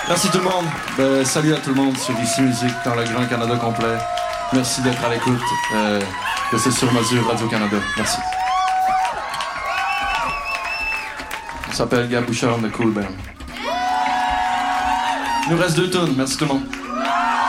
Merci tout le monde. Salut à tout le monde sur Ici Musique dans le Grand Canada complet. Merci d'être à l'écoute de ce sur-mesure Radio-Canada. Merci. On s'appelle Gab Bouchard, on the Cool Band. Il nous reste 2 tunes. Merci tout le monde.